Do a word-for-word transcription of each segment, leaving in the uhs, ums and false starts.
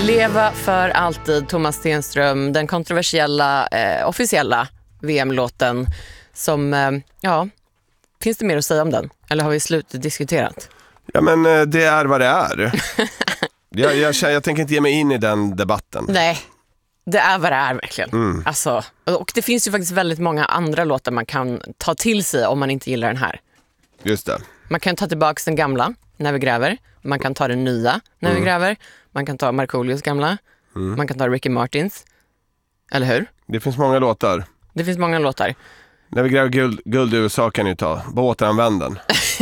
Leva för alltid, Thomas Stenström, den kontroversiella eh, officiella V M-låten som, eh, ja, finns det mer att säga om den? Eller har vi slutat diskuterat? Ja, men eh, det är vad det är. jag, jag, jag tänker inte ge mig in i den debatten. Nej, det är vad det är verkligen. Mm. Alltså, och det finns ju faktiskt väldigt många andra låtar man kan ta till sig om man inte gillar den här. Just det. Man kan ta tillbaka den gamla, När vi gräver. Man kan ta den nya, När Mm. vi gräver. Man kan ta Markoolios gamla. Mm. Man kan ta Ricky Martins. Eller hur? Det finns många låtar. Det finns många låtar. När vi gräver guld, guld i U S A kan ni ta. Bara återanvänd den.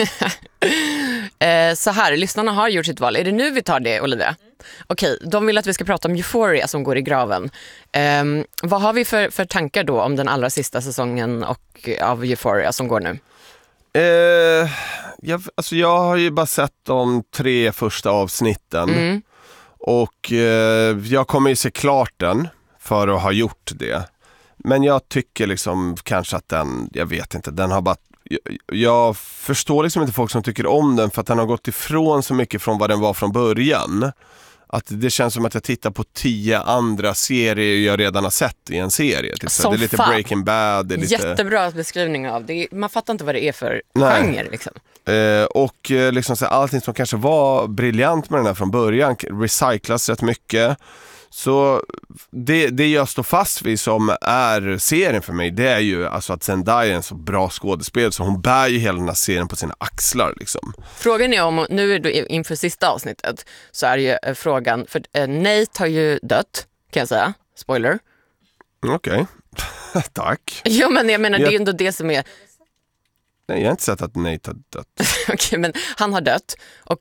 eh, så här, lyssnarna har gjort sitt val. Är det nu vi tar det, Olivia? Mm. Okej, de vill att vi ska prata om Euphoria som går i graven. Eh, vad har vi för, för tankar då om den allra sista säsongen och av Euphoria som går nu? Eh, jag, alltså jag har ju bara sett de tre första avsnitten. Mm. Och eh, jag kommer ju se klart den för att ha gjort det. Men jag tycker liksom kanske att den, jag vet inte, den har bara, jag, jag förstår liksom inte folk som tycker om den för att den har gått ifrån så mycket från vad den var från början. Att det känns som att jag tittar på tio andra serier jag redan har sett i en serie. Typ. Så det är lite fan. Breaking Bad. Det är lite... Jättebra beskrivning av det. Man fattar inte vad det är för Nej. genre liksom. Eh, och eh, liksom så allting som kanske var briljant med den här från början recyclas rätt mycket. Så det, det jag står fast vid som är serien för mig, det är ju alltså att Zendaya är en så bra skådespel så hon bär ju hela den här serien på sina axlar liksom. Frågan är om, nu är det inför sista avsnittet, så är ju eh, frågan, för eh, Nate har ju dött, kan jag säga, spoiler. Okej, okay. Tack. Ja, men jag menar, jag... det är ändå det som är... Nej, jag har inte sett att Nate har dött. Okej, men han har dött och